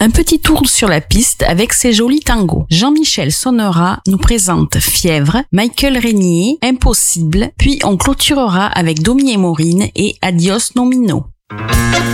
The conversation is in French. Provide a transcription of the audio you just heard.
Un petit tour sur la piste avec ses jolis tangos. Jean-Michel Sonnera nous présente Fièvre, Michael Régnier, Impossible, puis on clôturera avec Domi et Maureen et Adios Nomino.